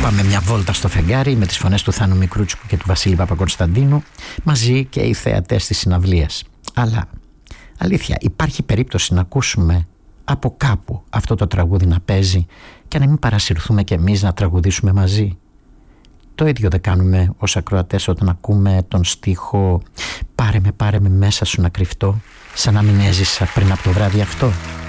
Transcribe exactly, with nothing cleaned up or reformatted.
πάμε μια βόλτα στο φεγγάρι με τις φωνές του Θάνου Μικρούτσικου και του Βασίλη Παπακωνσταντίνου, μαζί και οι θεατές της συναυλίας. Αλλά αλήθεια, υπάρχει περίπτωση να ακούσουμε από κάπου αυτό το τραγούδι να παίζει και να μην παρασυρθούμε κι εμείς να τραγουδήσουμε μαζί? Το ίδιο δεν κάνουμε ως ακροατές όταν ακούμε τον στίχο «Πάρε με, πάρε με μέσα σου να κρυφτώ», σαν να μην έζησα πριν από το βράδυ αυτό?